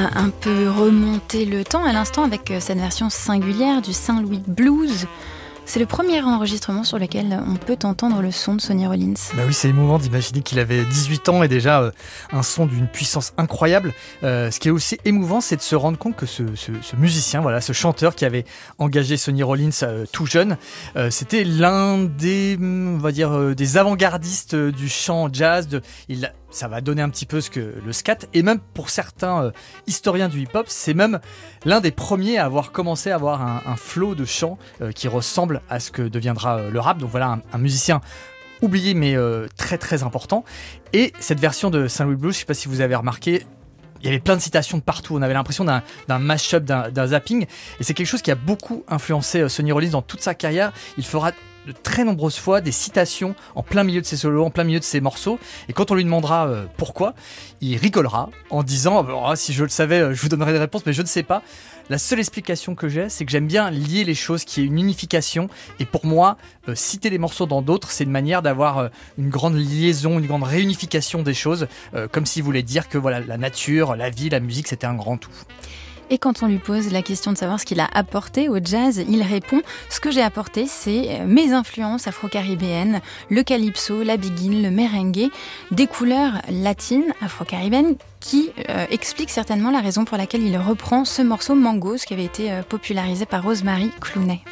a un peu remonté le temps à l'instant avec cette version singulière du Saint-Louis Blues. C'est le premier enregistrement sur lequel on peut entendre le son de Sonny Rollins. Bah oui, c'est émouvant d'imaginer qu'il avait 18 ans et déjà un son d'une puissance incroyable. Ce qui est aussi émouvant, c'est de se rendre compte que ce musicien, voilà, ce chanteur qui avait engagé Sonny Rollins tout jeune, c'était l'un des, on va dire, des avant-gardistes du chant jazz. Ça va donner un petit peu le scat, et même pour certains historiens du hip-hop, c'est même l'un des premiers à avoir commencé à avoir un flow de chant qui ressemble à ce que deviendra le rap. Donc voilà, un musicien oublié mais très très important. Et cette version de Saint-Louis Blues, je ne sais pas si vous avez remarqué, il y avait plein de citations de partout. On avait l'impression d'un mash-up, d'un zapping. Et c'est quelque chose qui a beaucoup influencé Sonny Rollins dans toute sa carrière. Il fera de très nombreuses fois des citations en plein milieu de ses solos, en plein milieu de ses morceaux. Et quand on lui demandera pourquoi, il rigolera en disant si je le savais, je vous donnerais des réponses, mais je ne sais pas. La seule explication que j'ai, c'est que j'aime bien lier les choses, qu'il y ait une unification. Et pour moi, citer les morceaux dans d'autres, c'est une manière d'avoir une grande liaison, une grande réunification des choses, comme s'il voulait dire que voilà, la nature, la vie, la musique, c'était un grand tout. Et quand on lui pose la question de savoir ce qu'il a apporté au jazz, il répond « Ce que j'ai apporté, c'est mes influences afro-caribéennes, le calypso, la biguine, le merengue, des couleurs latines, afro-caribéennes, qui expliquent certainement la raison pour laquelle il reprend ce morceau Mangos qui avait été popularisé par Rosemary Clooney. »